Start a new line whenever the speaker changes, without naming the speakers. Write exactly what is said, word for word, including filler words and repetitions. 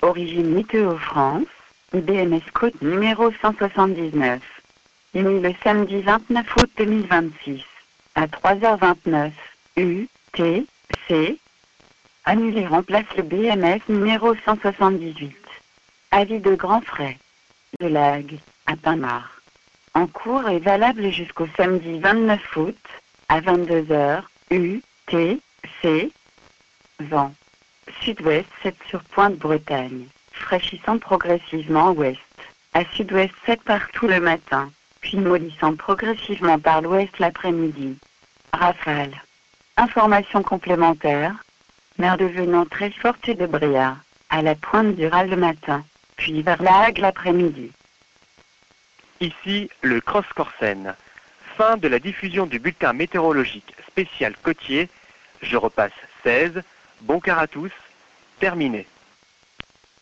Origine Météo France, I B M S code numéro cent soixante-dix-neuf. Émis le samedi vingt-neuf août deux mille vingt-six, à trois heures vingt-neuf, U, T, C. Annulé remplace le B M S numéro cent soixante-dix-huit. Avis de grand frais. De Lague, à Pinmar. En cours et valable jusqu'au samedi vingt-neuf août, à vingt-deux heures, U, T, C. Vent. Sud-ouest sept sur Pointe-Bretagne, fraîchissant progressivement ouest, à sud-ouest sept partout le matin, puis mollissant progressivement par l'ouest l'après-midi. Rafale. Information complémentaire. Mer devenant très forte et de brouillard, à la pointe du Ral le matin, puis vers la Hague l'après-midi.
Ici le Cross-Corsen. Fin de la diffusion du bulletin météorologique spécial côtier. Je repasse seize. Bon quart à tous. Terminé.